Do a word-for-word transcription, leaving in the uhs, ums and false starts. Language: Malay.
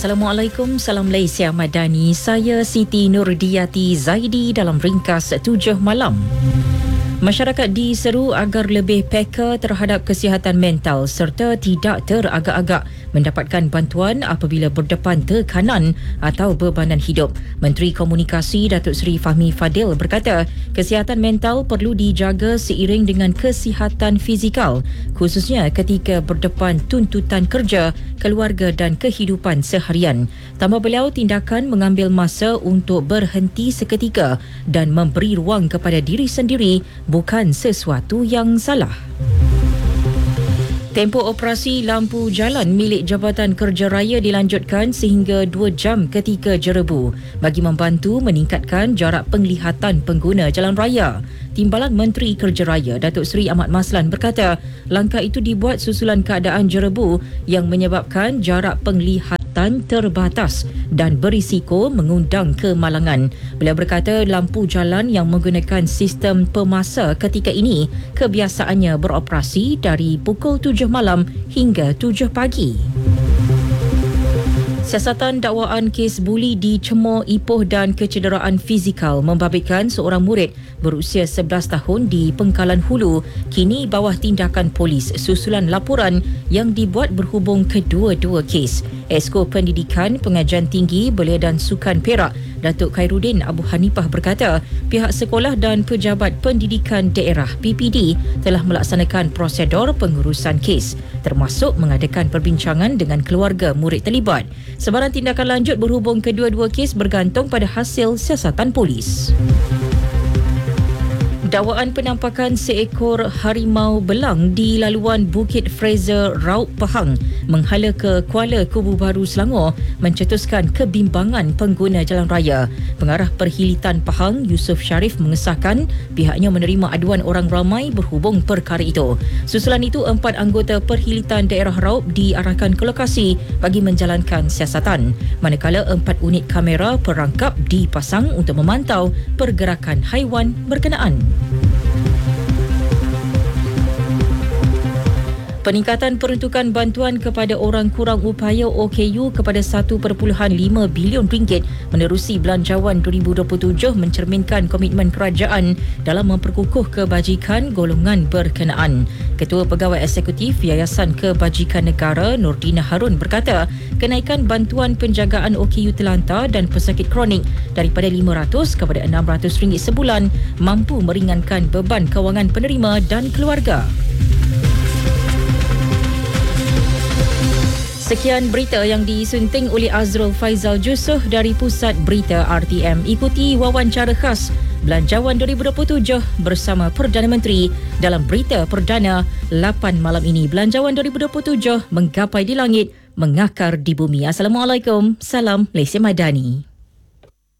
Assalamualaikum, salam Malaysia Madani. Saya Siti Nurdiati Zaidi dalam ringkas tujuh malam. Masyarakat diseru agar lebih peka terhadap kesihatan mental serta tidak teragak-agak mendapatkan bantuan apabila berdepan tekanan atau bebanan hidup. Menteri Komunikasi Datuk Seri Fahmi Fadil berkata, kesihatan mental perlu dijaga seiring dengan kesihatan fizikal, khususnya ketika berdepan tuntutan kerja, keluarga dan kehidupan seharian. Tambah beliau, tindakan mengambil masa untuk berhenti seketika dan memberi ruang kepada diri sendiri bukan sesuatu yang salah. Tempoh operasi lampu jalan milik Jabatan Kerja Raya dilanjutkan sehingga dua jam ketika jerebu bagi membantu meningkatkan jarak penglihatan pengguna jalan raya. Timbalan Menteri Kerja Raya Datuk Seri Ahmad Maslan berkata, langkah itu dibuat susulan keadaan jerebu yang menyebabkan jarak penglihatan terbatas dan berisiko mengundang kemalangan. Beliau berkata lampu jalan yang menggunakan sistem pemasa ketika ini kebiasaannya beroperasi dari pukul tujuh malam hingga tujuh pagi. Siasatan dakwaan kes buli dicemor, ipoh dan kecederaan fizikal membabitkan seorang murid berusia sebelas tahun di Pengkalan Hulu kini bawah tindakan polis susulan laporan yang dibuat berhubung kedua-dua kes. Esko Pendidikan Pengajian Tinggi Belia dan Sukan Perak Datuk Khairuddin Abu Hanifah berkata pihak sekolah dan pejabat pendidikan daerah P P D telah melaksanakan prosedur pengurusan kes termasuk mengadakan perbincangan dengan keluarga murid terlibat. Sebarang tindakan lanjut berhubung kedua-dua kes bergantung pada hasil siasatan polis. Dakwaan penampakan seekor harimau belang di laluan Bukit Fraser, Raub Pahang menghala ke Kuala Kubu Baru, Selangor mencetuskan kebimbangan pengguna jalan raya. Pengarah Perhilitan Pahang, Yusuf Sharif mengesahkan pihaknya menerima aduan orang ramai berhubung perkara itu. Susulan itu, empat anggota Perhilitan Daerah Raub diarahkan ke lokasi bagi menjalankan siasatan, manakala empat unit kamera perangkap dipasang untuk memantau pergerakan haiwan berkenaan. Peningkatan peruntukan bantuan kepada orang kurang upaya O K U kepada satu perpuluhan lima bilion ringgit menerusi Belanjawan dua ribu dua puluh tujuh mencerminkan komitmen kerajaan dalam memperkukuh kebajikan golongan berkenaan. Ketua Pegawai Eksekutif Yayasan Kebajikan Negara Nordina Harun berkata, kenaikan bantuan penjagaan O K U terlantar dan pesakit kronik daripada lima ratus kepada enam ratus ringgit sebulan mampu meringankan beban kewangan penerima dan keluarga. Sekian berita yang disunting oleh Azrul Faizal Jusuh dari Pusat Berita R T M. Ikuti wawancara khas Belanjawan dua ribu dua puluh tujuh bersama Perdana Menteri dalam Berita Perdana lapan malam ini. Belanjawan dua ribu dua puluh tujuh menggapai di langit, mengakar di bumi. Assalamualaikum, salam Malaysia Madani.